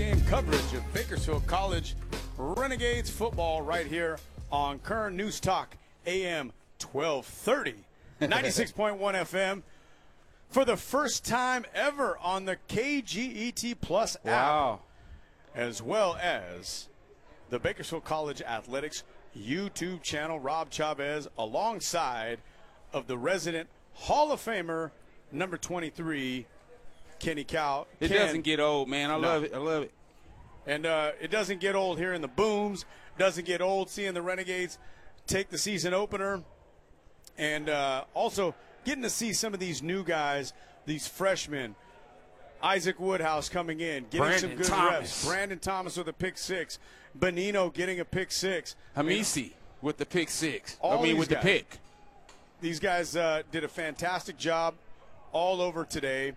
post-game coverage of Bakersfield College Renegades football right here on Kern News Talk, AM 1230, 96.1 FM. For the first time ever on the KGET Plus app. Wow. As well as the Bakersfield College Athletics YouTube channel. Rob Chavez alongside of the resident Hall of Famer, number 23, Kenny Cow. It doesn't get old, man. I love it. I love it. And it doesn't get old hearing the booms. Doesn't get old seeing the Renegades take the season opener. And also getting to see some of these new guys, these freshmen. Isaac Woodhouse coming in, getting some good reps. Brandon Thomas with a pick six. Benino getting a pick six. Hamisi with the pick six. With the pick. These guys did a fantastic job all over today.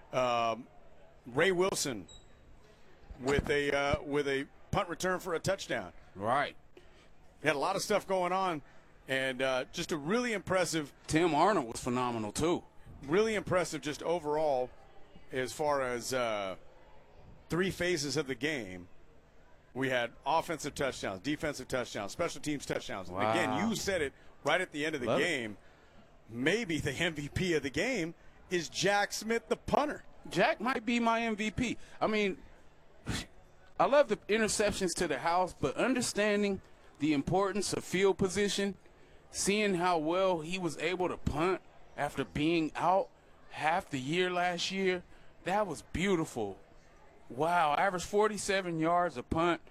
Ray Wilson with a punt return for a touchdown. Right. He had a lot of stuff going on, and just a really impressive. Tim Arnold was phenomenal too. Really impressive just overall as far as three phases of the game. We had offensive touchdowns, defensive touchdowns, special teams touchdowns. Wow. Again, you said it right at the end of the game. Maybe the MVP of the game is Jack Smith, the punter. Jack might be my MVP. I mean, I love the interceptions to the house, but understanding the importance of field position, seeing how well he was able to punt after being out half the year last year, that was beautiful. Wow, averaged 47 yards a punt.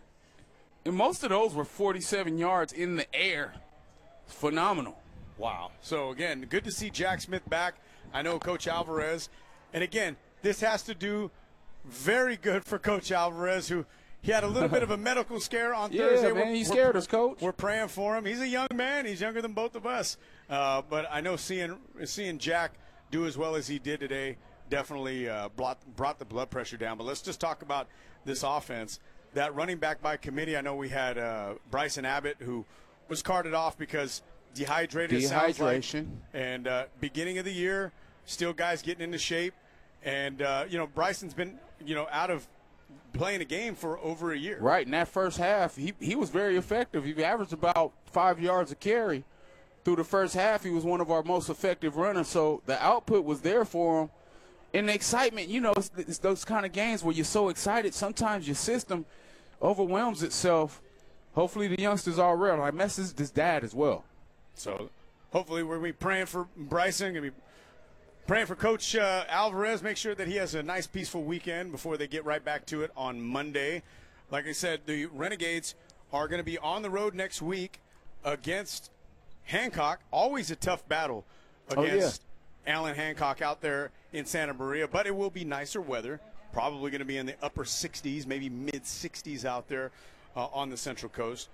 And most of those were 47 yards in the air. Phenomenal. Wow. So, again, good to see Jack Smith back. I know Coach Alvarez. And, again, this has to do very good for Coach Alvarez, who he had a little bit of a medical scare on Thursday. Yeah, man, he scared us, Coach. We're praying for him. He's a young man. He's younger than both of us. But I know seeing Jack do as well as he did today definitely brought the blood pressure down. But let's just talk about this offense. That running back by committee, I know we had Bryson Abbott, who was carted off because dehydration. Sounds like. And beginning of the year, still guys getting into shape. And, Bryson's been, out of playing a game for over a year. Right, in that first half, he was very effective. He averaged about 5 yards a carry. Through the first half, he was one of our most effective runners. So the output was there for him. And the excitement, it's those kind of games where you're so excited, sometimes your system overwhelms itself. Hopefully the youngsters are real. I messaged his dad as well. So hopefully we're going to be praying for Bryson, going to be praying for Coach Alvarez, make sure that he has a nice, peaceful weekend before they get right back to it on Monday. Like I said, the Renegades are going to be on the road next week against Hancock. Always a tough battle against Allen Hancock out there in Santa Maria, but it will be nicer weather. Probably going to be in the upper 60s, maybe mid-60s out there on the Central Coast.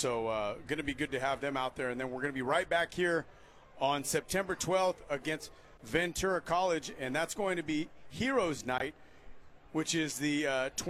So going to be good to have them out there. And then we're going to be right back here on September 12th against Ventura College, and that's going to be Heroes Night, which is the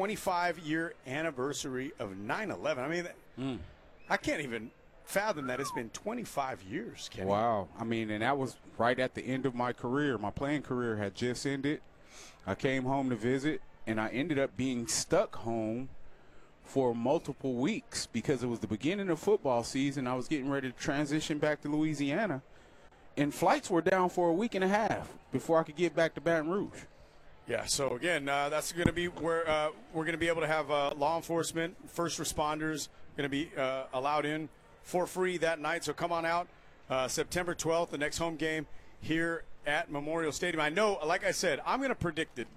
25-year anniversary of 9/11. I mean, I can't even fathom that it's been 25 years, Kenny. Wow. I mean, and that was right at the end of my career. My playing career had just ended. I came home to visit, and I ended up being stuck home for multiple weeks because it was the beginning of football season. I was getting ready to transition back to Louisiana, and flights were down for a week and a half before I could get back to Baton Rouge. Yeah, so again, that's going to be where we're going to be able to have law enforcement, first responders going to be allowed in for free that night. So come on out, September 12th, the next home game here at Memorial Stadium. I know, like I said, I'm going to predict it